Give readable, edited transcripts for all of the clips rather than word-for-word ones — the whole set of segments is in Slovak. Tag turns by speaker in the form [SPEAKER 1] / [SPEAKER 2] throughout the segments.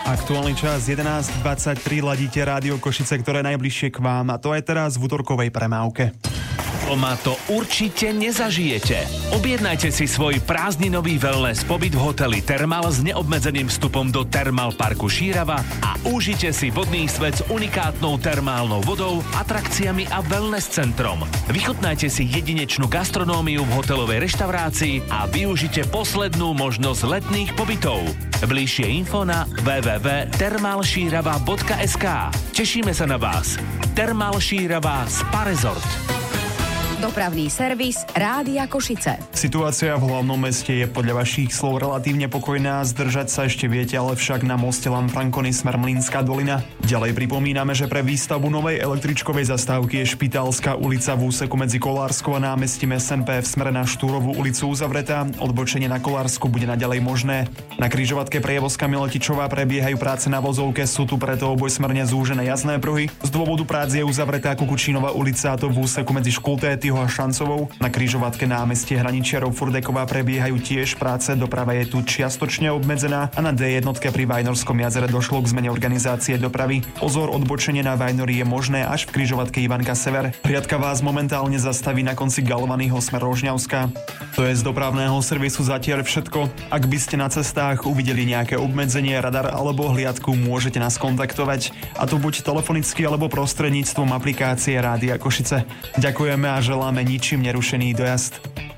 [SPEAKER 1] Aktuálny čas 11:23, ladíte Rádio Košice, ktoré najbližšie k vám, a to aj teraz v útorkovej premávke.
[SPEAKER 2] Doma to určite nezažijete. Objednajte si svoj prázdninový wellness pobyt v hoteli Thermal s neobmedzeným vstupom do Thermal parku Šírava a užite si vodný svet s unikátnou termálnou vodou, atrakciami a wellness centrom. Vychutnajte si jedinečnú gastronómiu v hotelovej reštaurácii a využite poslednú možnosť letných pobytov. Bližšie info na www.thermalšírava.sk. Tešíme sa na vás. Thermal Šírava Spa Resort.
[SPEAKER 3] Dopravný servis Rádia Košice.
[SPEAKER 1] Situácia v hlavnom meste je podľa vašich slov relatívne pokojná, zdržať sa ešte viete, ale však na moste Lamfrankony smer Mlynská dolina. Ďalej pripomíname, že pre výstavbu novej električkovej zastávky je Špitálska ulica v úseku medzi Kolárskou a námestím SNP v smere na Štúrovú ulicu uzavretá. Odbočenie na Kolársku bude naďalej možné. Na križovatke Prievozka Miletičová prebiehajú práce na vozovke, sú tu preto obojsmerne zúžené jazdné pruhy. Z dôvodu prác je uzavretá Kukučínová ulica, a to v úseku medzi Škultétyho a Šancovou. Na križovatke námestie Hraničiarov Furdeková prebiehajú tiež práce, doprava je tu čiastočne obmedzená a na D1 pri Vajnorskom jazere došlo k zmene organizácie dopravy. Pozor, odbočenie na Vajnori je možné až v križovatke Ivanka Sever. Riadka vás momentálne zastaví na konci Galvanyho smer Rožňavská. To je z dopravného servisu zatiaľ všetko. Ak by ste na cestách uvideli nejaké obmedzenie, radar alebo hliadku, môžete nás kontaktovať, a to buď telefonicky alebo prostredníctvom aplikácie Rádia Košice. Ďakujeme a želáme ničím nerušený dojazd.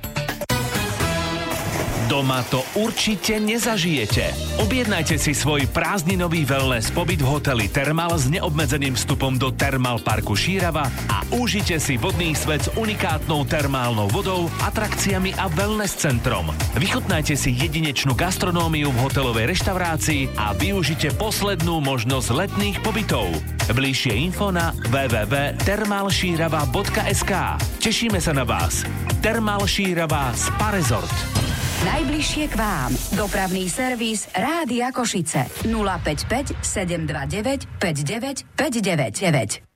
[SPEAKER 2] Doma to určite nezažijete. Objednajte si svoj prázdninový wellness pobyt v hoteli Thermal s neobmedzeným vstupom do Thermal parku Šírava a užite si vodný svet s unikátnou termálnou vodou, atrakciami a wellness centrom. Vychutnajte si jedinečnú gastronómiu v hotelovej reštaurácii a využite poslednú možnosť letných pobytov. Bližšie info na www.thermalšírava.sk. Tešíme sa na vás. Thermal Šírava Spa Resort.
[SPEAKER 3] Najbližšie k vám. Dopravný servis Rádia Košice. 055 729 59 599.